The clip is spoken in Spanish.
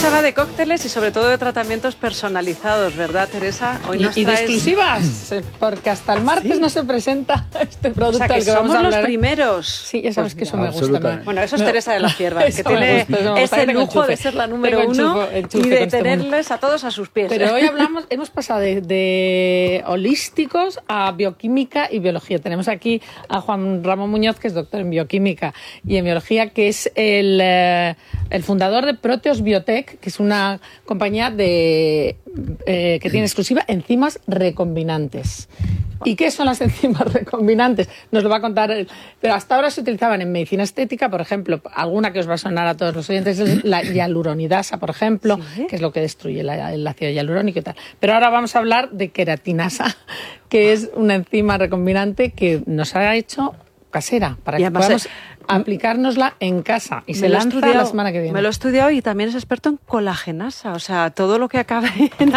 se habla de cócteles y sobre todo de tratamientos personalizados, ¿verdad, Teresa? Hoy nos traes... de exclusivas, porque hasta el martes no se presenta este producto. O sea, que somos los primeros. Sí, ya sabes que eso me gusta. Bueno, eso es Teresa de la Cierva, que tiene ese lujo de ser la número uno y de tenerles a todos a sus pies. Pero hoy hemos pasado de holísticos a bioquímica y biología. Tenemos aquí a Juan Ramón Muñoz, que es doctor en bioquímica y en biología, que es el fundador de Proteos Biotech, que es una compañía que tiene exclusiva enzimas recombinantes. ¿Y qué son las enzimas recombinantes? Nos lo va a contar, pero hasta ahora se utilizaban en medicina estética, por ejemplo, alguna que os va a sonar a todos los oyentes es la hialuronidasa, por ejemplo, ¿sí? Que es lo que destruye el ácido hialurónico y tal. Pero ahora vamos a hablar de queratinasa, que es una enzima recombinante que nos ha hecho casera, para que podamos aplicárnosla en casa, y se lanza la semana que viene. Me lo he estudiado y también es experto en colagenasa, o sea, todo lo que acabe en